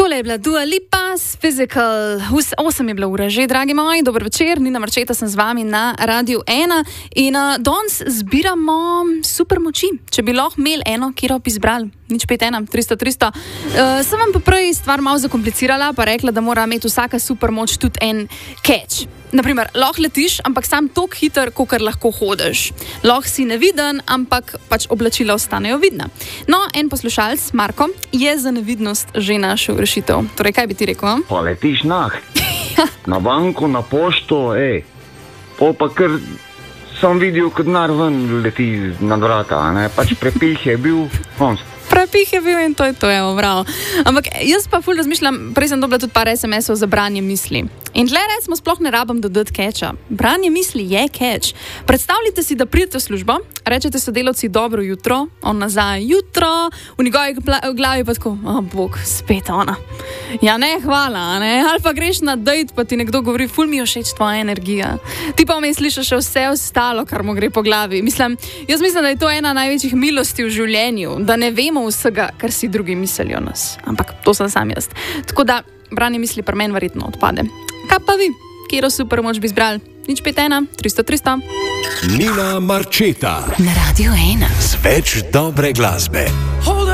Tole je bila Dua Lipa s Physical. 8 je bila ura že, dragi moji. Dober večer, Nina Marčeta sem z vami na Radiu 1. In danes zbiramo super moči. Če bi lahko imeli eno, kjer bi izbrali. Nič 5-1, 300-300. Sem vam pa prej stvar malo zakomplicirala, pa rekla, da mora imeti vsaka super moč tudi en catch. Naprimer, lahko letiš, ampak sam toliko hiter, kokar lahko hodiš. Lahko si neviden, ampak pač oblačila ostanejo vidna. No, en poslušalc, Marko, je za nevidnost že našel rešitev. Torej, kaj bi ti rekel? Pa letiš na banko, na pošto, pol pa kar sem videl, kot denar ven leti nad vrata, ne? Pač prepih je bil, Prepih je bil in to je, bravo. Ampak jaz pa ful razmišljam, prej sem dobila tudi par SMS-ov za branje misli. In tle recimo sploh ne rabim dodati catcha. Branje misli je catch. Predstavljite si, da pridete v službo, rečete sodelavci dobro jutro, on nazaj jutro, v njegovi glavi pa tako, bog, spet ona. Ja ne, hvala, ne? Ali pa greš na dejt, pa ti nekdo govori, ful mi je všeč tvoja energija. Ti pa vmes slišiš še vse ostalo, kar mu gre po glavi. Jaz mislim, da je to ena največjih milosti v življenju, da ne vemo vsega, kar si drugi mislijo o nas. Ampak to sem sam jaz. Tako da branje misli pri meni verjetno odpade. Kaj pa vi? Kjero super moč bi izbrali? Nič 5-1, 300-300. Nina Marčeta Na Radiu 1. z več dobre glasbe.